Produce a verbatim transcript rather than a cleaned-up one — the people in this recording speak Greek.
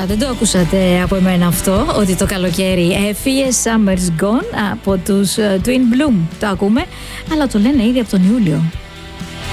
δεν το ακούσατε από εμένα αυτό, ότι το καλοκαίρι έφυγε, Summer's Gone, από τους Twin Bloom. Το ακούμε, αλλά το λένε ήδη από τον Ιούλιο.